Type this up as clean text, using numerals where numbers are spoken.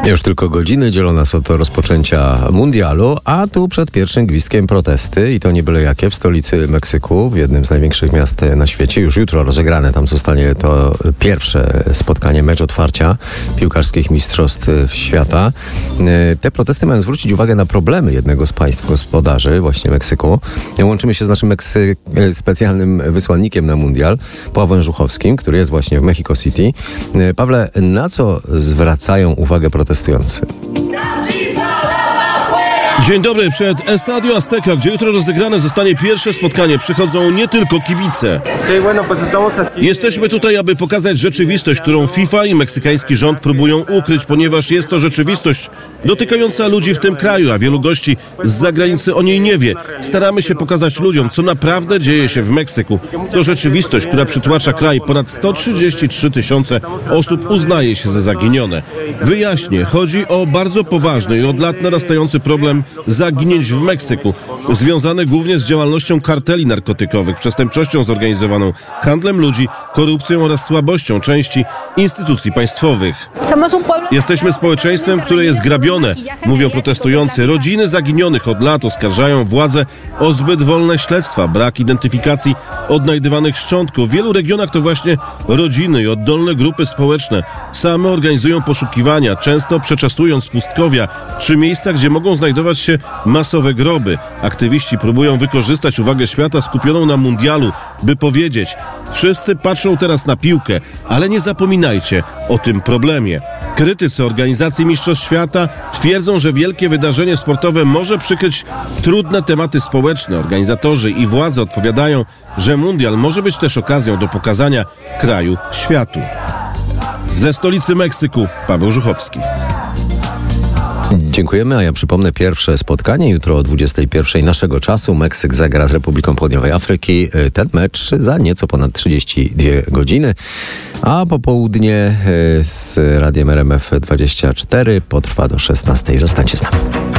Już tylko godziny dzielą nas od rozpoczęcia mundialu, a tu przed pierwszym gwizdkiem protesty i to nie byle jakie w stolicy Meksyku, w jednym z największych miast na świecie. Już jutro rozegrane tam zostanie to pierwsze spotkanie, mecz otwarcia piłkarskich mistrzostw świata. Te protesty mają zwrócić uwagę na problemy jednego z państw gospodarzy, właśnie Meksyku. Łączymy się z naszym specjalnym wysłannikiem na mundial, Pawłem Żuchowskim, który jest właśnie w Mexico City. Pawle, na co zwracają uwagę protestujący? Dzień dobry. Przed Estadio Azteca, gdzie jutro rozegrane zostanie pierwsze spotkanie, przychodzą nie tylko kibice. Jesteśmy tutaj, aby pokazać rzeczywistość, którą FIFA i meksykański rząd próbują ukryć, ponieważ jest to rzeczywistość dotykająca ludzi w tym kraju, a wielu gości z zagranicy o niej nie wie. Staramy się pokazać ludziom, co naprawdę dzieje się w Meksyku. To rzeczywistość, która przytłacza kraj. Ponad 133 tysiące osób uznaje się za zaginione. Wyjaśnię, chodzi o bardzo poważny i od lat narastający problem zaginięć w Meksyku, związane głównie z działalnością karteli narkotykowych, przestępczością zorganizowaną, handlem ludzi, korupcją oraz słabością części instytucji państwowych. Jesteśmy społeczeństwem, które jest grabione, mówią protestujący. Rodziny zaginionych od lat oskarżają władze o zbyt wolne śledztwa, brak identyfikacji odnajdywanych szczątków. W wielu regionach to właśnie rodziny i oddolne grupy społeczne same organizują poszukiwania, często przeczesując pustkowia czy miejsca, gdzie mogą znajdować się masowe groby. Aktywiści próbują wykorzystać uwagę świata skupioną na mundialu, by powiedzieć: wszyscy patrzą teraz na piłkę, ale nie zapominajcie o tym problemie. Krytycy organizacji Mistrzostw Świata twierdzą, że wielkie wydarzenie sportowe może przykryć trudne tematy społeczne. Organizatorzy i władze odpowiadają, że mundial może być też okazją do pokazania kraju światu. Ze stolicy Meksyku, Paweł Żuchowski. Dziękujemy, a ja przypomnę pierwsze spotkanie jutro o 21:00 naszego czasu. Meksyk zagra z Republiką Południowej Afryki. Ten mecz za nieco ponad 32 godziny, a popołudnie z radiem RMF 24 potrwa do 16:00. Zostańcie z nami.